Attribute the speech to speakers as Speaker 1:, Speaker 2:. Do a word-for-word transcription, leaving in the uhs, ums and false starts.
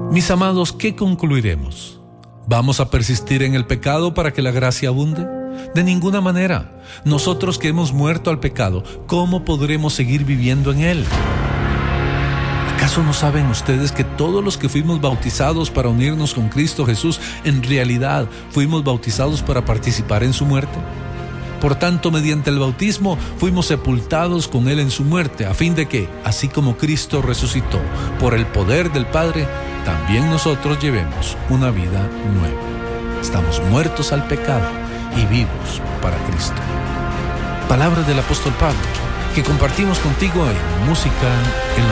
Speaker 1: Mis amados, ¿qué concluiremos? ¿Vamos a persistir en el pecado para que la gracia abunde? De ninguna manera. Nosotros que hemos muerto al pecado, ¿cómo podremos seguir viviendo en él? ¿Acaso no saben ustedes que todos los que fuimos bautizados para unirnos con Cristo Jesús, en realidad fuimos bautizados para participar en su muerte? Por tanto, mediante el bautismo fuimos sepultados con Él en su muerte, a fin de que, así como Cristo resucitó por el poder del Padre, también nosotros llevemos una vida nueva. Estamos muertos al pecado y vivos para Cristo. Palabra del apóstol Pablo, que compartimos contigo en Música en la